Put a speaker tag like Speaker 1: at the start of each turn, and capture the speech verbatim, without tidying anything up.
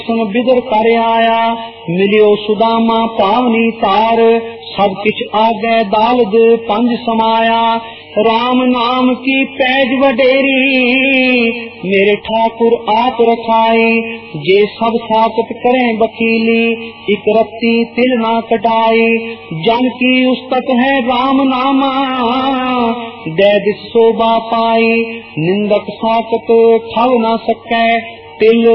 Speaker 1: सुन बिदर कर आया मिलियो सुदामा पावनी तार सब किछ आगे दालद पंज समाया राम नाम की पैज वडेरी मेरे ठाकुर आप रखाए जे सब साकत करें वकीली इक रत्ती तिल ना कटाए जन की उस्तक है राम नामा दे दिस शोभा पाई निंदक साकत खाव ना सकै तिल